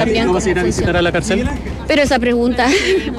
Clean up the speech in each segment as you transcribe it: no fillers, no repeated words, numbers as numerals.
también. ¿No vas a ir a visitar a la cárcel? Pero esa pregunta.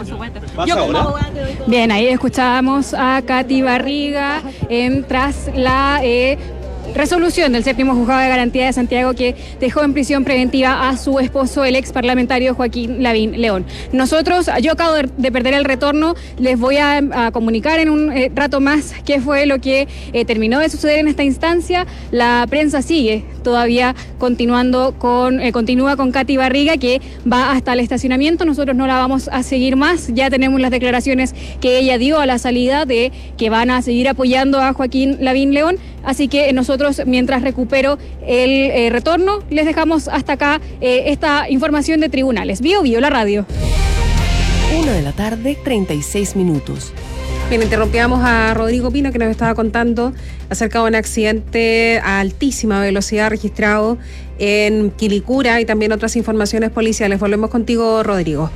Bien, ahí escuchábamos a Katy Barriga tras la resolución del 7º Juzgado de Garantía de Santiago, que dejó en prisión preventiva a su esposo, el ex parlamentario Joaquín Lavín León. Yo acabo de perder el retorno, les voy a comunicar en un rato más qué fue lo que terminó de suceder en esta instancia. La prensa sigue todavía continúa con Katy Barriga, que va hasta el estacionamiento. Nosotros no la vamos a seguir más, ya tenemos las declaraciones que ella dio a la salida de que van a seguir apoyando a Joaquín Lavín León, así que nosotros, mientras recupero el retorno, les dejamos hasta acá esta información de tribunales. Bio, la radio. 1:36 p.m. Bien, interrumpíamos a Rodrigo Pino, que nos estaba contando acerca de un accidente a altísima velocidad registrado en Quilicura y también otras informaciones policiales. Volvemos contigo, Rodrigo.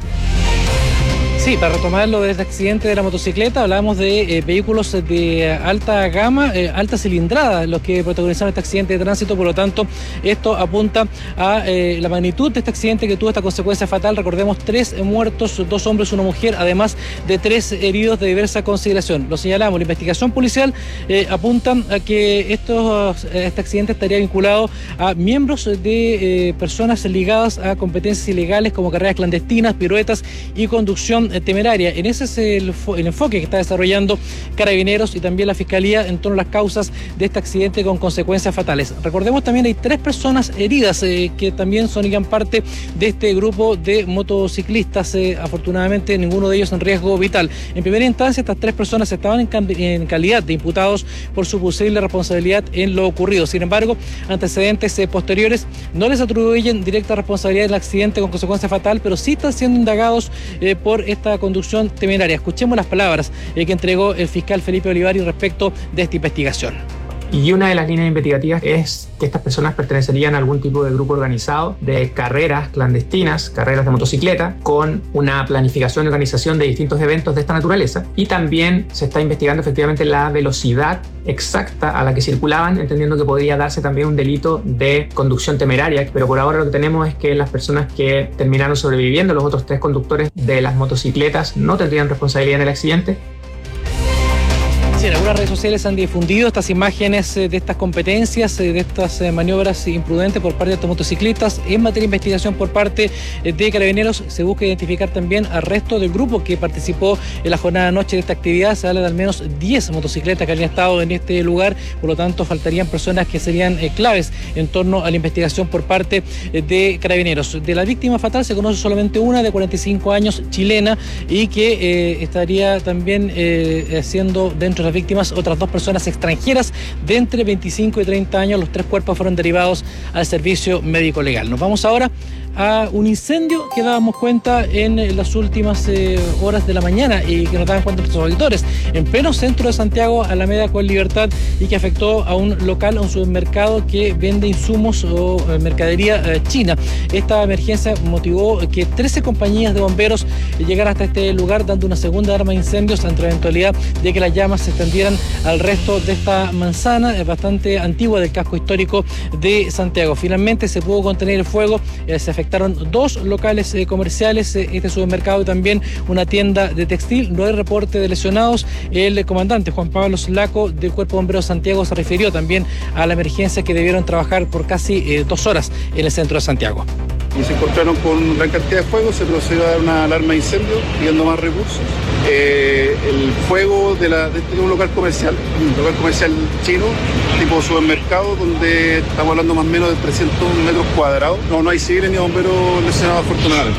Sí, para retomar lo del accidente de la motocicleta, hablábamos de vehículos de alta gama, alta cilindrada, los que protagonizaron este accidente de tránsito. Por lo tanto, esto apunta a la magnitud de este accidente, que tuvo esta consecuencia fatal. Recordemos, 3 muertos, 2 hombres, 1 mujer, además de 3 heridos de diversa consideración. Lo señalamos, la investigación policial apunta a que este accidente estaría vinculado a miembros de personas ligadas a competencias ilegales como carreras clandestinas, piruetas y conducción temeraria. En ese es el enfoque que está desarrollando Carabineros y también la Fiscalía en torno a las causas de este accidente con consecuencias fatales. Recordemos también, hay 3 personas heridas que también son parte de este grupo de motociclistas. Afortunadamente, ninguno de ellos en riesgo vital. En primera instancia, estas 3 personas estaban en calidad de imputados por su posible responsabilidad en lo ocurrido. Sin embargo, antecedentes posteriores no les atribuyen directa responsabilidad del accidente con consecuencia fatal, pero sí están siendo indagados por esta conducción temeraria. Escuchemos las palabras que entregó el fiscal Felipe Olivari respecto de esta investigación. Y una de las líneas investigativas es que estas personas pertenecerían a algún tipo de grupo organizado de carreras clandestinas, carreras de motocicleta, con una planificación y organización de distintos eventos de esta naturaleza. Y también se está investigando efectivamente la velocidad exacta a la que circulaban, entendiendo que podría darse también un delito de conducción temeraria. Pero por ahora lo que tenemos es que las personas que terminaron sobreviviendo, los otros 3 conductores de las motocicletas, no tendrían responsabilidad en el accidente. Sí, en algunas redes sociales han difundido estas imágenes de estas competencias, de estas maniobras imprudentes por parte de estos motociclistas. En materia de investigación por parte de Carabineros, se busca identificar también al resto del grupo que participó en la jornada de anoche de esta actividad. Se habla de al menos 10 motocicletas que habían estado en este lugar, por lo tanto faltarían personas que serían claves en torno a la investigación por parte de Carabineros. De la víctima fatal se conoce solamente una, de 45 años, chilena, y que estaría también siendo dentro de las víctimas otras 2 personas extranjeras de entre 25 y 30 años. Los 3 cuerpos fueron derivados al servicio médico legal. Nos vamos ahora a un incendio que dábamos cuenta en las últimas horas de la mañana y que nos daban cuenta nuestros auditores en pleno centro de Santiago, Alameda con Libertad, y que afectó a un local, a un supermercado que vende insumos o mercadería china. Esta emergencia motivó que 13 compañías de bomberos llegaran hasta este lugar, dando una segunda alarma de incendios ante la eventualidad de que las llamas se extendieran al resto de esta manzana bastante antigua del casco histórico de Santiago. Finalmente se pudo contener el fuego. Se afectaron 2 locales comerciales, este supermercado y también una tienda de textil. No hay reporte de lesionados. El comandante Juan Pablo Slaco del Cuerpo de Bomberos de Santiago se refirió también a la emergencia que debieron trabajar por casi 2 horas en el centro de Santiago. Y se encontraron con gran cantidad de fuego, se procedió a dar una alarma de incendio, pidiendo más recursos. El fuego de un local comercial chino, tipo supermercado, donde estamos hablando más o menos de 300 metros cuadrados. No hay civiles ni bomberos lesionados, afortunadamente.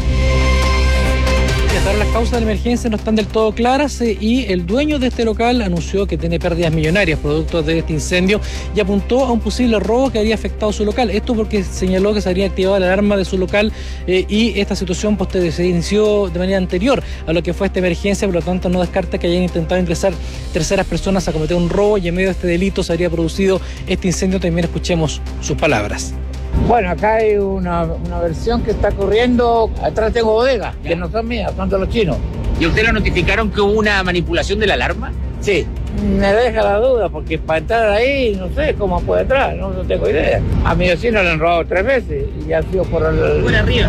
Hasta ahora las causas de la emergencia no están del todo claras y el dueño de este local anunció que tiene pérdidas millonarias producto de este incendio y apuntó a un posible robo que habría afectado su local. Esto porque señaló que se habría activado la alarma de su local y esta situación se inició de manera anterior a lo que fue esta emergencia. Por lo tanto, no descarta que hayan intentado ingresar terceras personas a cometer un robo y en medio de este delito se habría producido este incendio. También escuchemos sus palabras. Bueno, acá hay una versión que está corriendo. Atrás tengo bodegas, que no son mías, son de los chinos. ¿Y a usted le notificaron que hubo una manipulación de la alarma? Sí. Me deja la duda, porque para entrar ahí, no sé cómo puede entrar, no tengo idea. A mi vecino le han robado 3 veces y ha sido por arriba.